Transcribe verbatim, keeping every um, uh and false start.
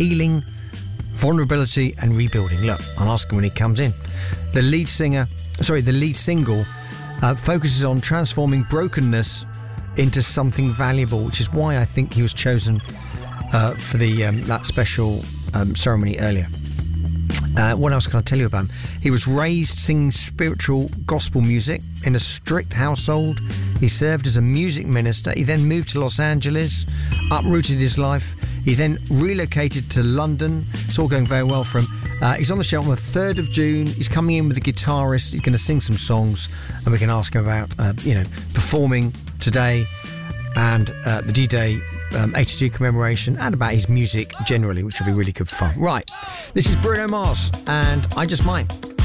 healing, vulnerability and rebuilding. Look, I'll ask him when he comes in. The lead singer, sorry, the lead single uh, focuses on transforming brokenness into something valuable, which is why I think he was chosen uh, for the um, that special um, ceremony earlier. Uh, what else can I tell you about him? He was raised singing spiritual gospel music in a strict household. He served as a music minister. He then moved to Los Angeles, uprooted his life. He then relocated to London. It's all going very well for him. Uh, he's on the show on the third of June. He's coming in with a guitarist. He's going to sing some songs, and we can ask him about, uh, you know, performing today and uh, the D-Day um, eighty-two commemoration, and about his music generally, which will be really good fun. Right, this is Bruno Mars, and I Just Might.